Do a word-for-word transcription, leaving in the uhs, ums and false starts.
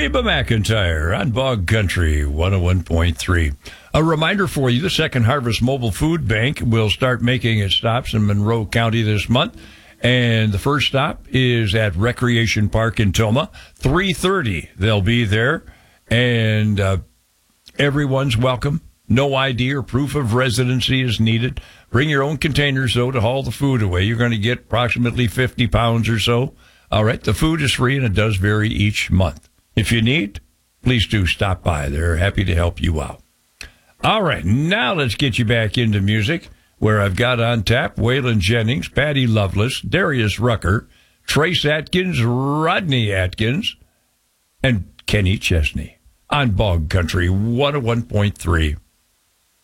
Reba McEntire on Bog Country one oh one point three. A reminder for you, the Second Harvest Mobile Food Bank will start making its stops in Monroe County this month. And the first stop is at Recreation Park in Toma. three thirty, they'll be there. And uh, everyone's welcome. No I D or proof of residency is needed. Bring your own containers, though, to haul the food away. You're going to get approximately fifty pounds or so. All right, the food is free, and it does vary each month. If you need, please do stop by. They're happy to help you out. All right, now let's get you back into music, where I've got on tap Waylon Jennings, Patty Loveless, Darius Rucker, Trace Atkins, Rodney Atkins, and Kenny Chesney on Bog Country one oh one point three.